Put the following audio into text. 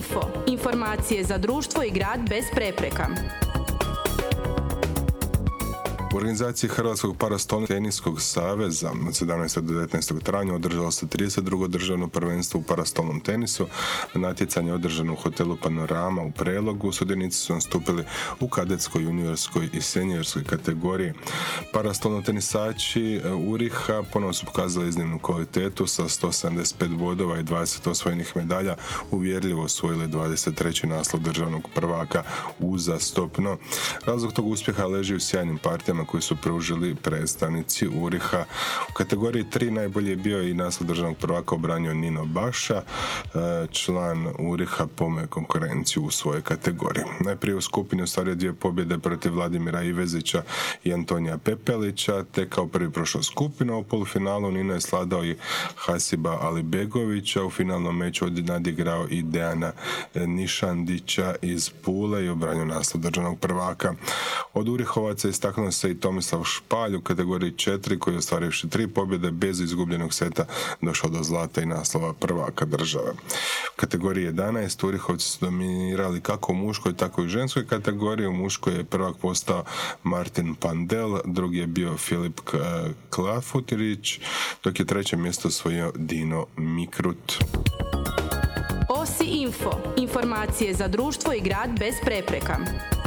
Info. Informacije za društvo i grad bez prepreka. U organizaciji Hrvatskog parastolnog teniskog saveza od 17. do 19. travnja održalo se 32. državno prvenstvo u parastolnom tenisu. Natjecanje održano u hotelu Panorama u Prelogu. Sudionici su nastupili u kadetskoj, juniorskoj i seniorskoj kategoriji. Parastolno tenisači Uriha ponovno su pokazali iznimnu kvalitetu sa 175 bodova i 20 osvojenih medalja. Uvjerljivo osvojili 23. naslov državnog prvaka uzastopno. Razlog tog uspjeha leži u sjajnim partijama koji su pružili predstavnici Uriha. U kategoriji 3 najbolje je bio i naslov državnog prvaka obranio Nino Baša, član Uriha pomeo konkurenciju u svojoj kategoriji. Najprije u skupini ostvario 2 pobjede protiv Vladimira Ivezića i Antonija Pepelića, te kao prvi prošao skupinu. U polufinalu Nino je sladao i Hasiba Alibegovića, u finalnom meču nadigrao i Dejana Nišandića iz Pule i obranio naslov državnog prvaka. Od Urihovaca istaknuo se i Tomislav Špalj u kategoriji 4 koji je ostvarivši 3 pobjede bez izgubljenog seta došao do zlata i naslova prvaka države. U kategoriji 11 Urihovci su dominirali kako u muškoj tako i u ženskoj kategoriji. U muškoj je prvak postao Martin Pandel, drugi je bio Filip Klafutirić, dok je treće mjesto osvojio Dino Mikrut. OSI Info. Informacije za društvo i grad bez prepreka.